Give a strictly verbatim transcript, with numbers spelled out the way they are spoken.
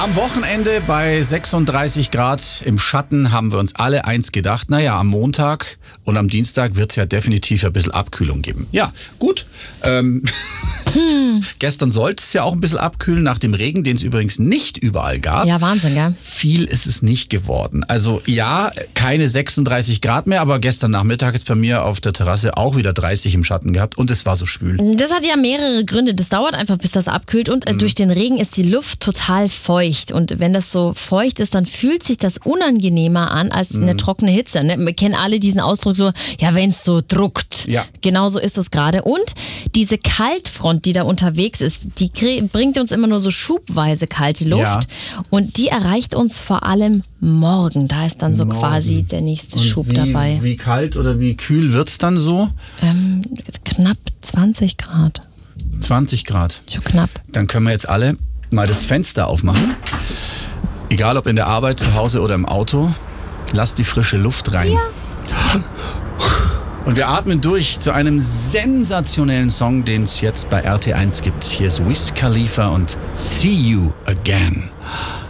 Am Wochenende bei sechsunddreißig Grad im Schatten haben wir uns alle eins gedacht. Naja, am Montag und am Dienstag wird es ja definitiv ein bisschen Abkühlung geben. Ja, gut. Ähm, hm. Gestern sollte es ja auch ein bisschen abkühlen nach dem Regen, den es übrigens nicht überall gab. Ja, Wahnsinn, gell? Viel ist es nicht geworden. Also ja, keine sechsunddreißig Grad mehr, aber gestern Nachmittag ist bei mir auf der Terrasse auch wieder dreißig im Schatten gehabt und es war so schwül. Das hat ja mehrere Gründe. Das dauert einfach, bis das abkühlt und äh, mhm. durch den Regen ist die Luft total feucht. Und wenn das so feucht ist, dann fühlt sich das unangenehmer an als mhm. eine trockene Hitze. Ne? Wir kennen alle diesen Ausdruck so, ja, wenn es so druckt. Ja. Genau so ist es gerade. Und diese Kaltfront, die da unterwegs ist, die bringt uns immer nur so schubweise kalte Luft. Ja. Und die erreicht uns vor allem morgen. Da ist dann so morgen. quasi der nächste und Schub wie, dabei. Wie kalt oder wie kühl wird es dann so? Ähm, knapp zwanzig Grad. zwanzig Grad. So knapp. Dann können wir jetzt alle mal das Fenster aufmachen. Egal ob in der Arbeit, zu Hause oder im Auto. Lasst die frische Luft rein. Ja. Und wir atmen durch zu einem sensationellen Song, den es jetzt bei R T eins gibt. Hier ist Wiz Khalifa und See You Again.